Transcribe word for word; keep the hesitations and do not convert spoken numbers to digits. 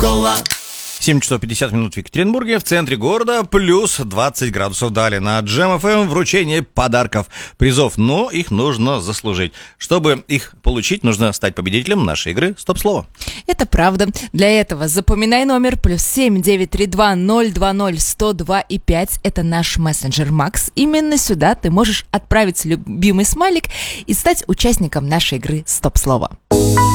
Кока-кола. семь часов пятьдесят минут в Екатеринбурге, в центре города, плюс двадцать градусов. Далее на Джем эф эм вручение подарков, призов, но их нужно заслужить. Чтобы их получить, нужно стать победителем нашей игры «Стоп-слово». Это правда. Для этого запоминай номер плюс семь девять три два ноль два ноль сто два и пять. Это наш мессенджер Макс. Именно сюда ты можешь отправить любимый смайлик и стать участником нашей игры «Стоп-слово».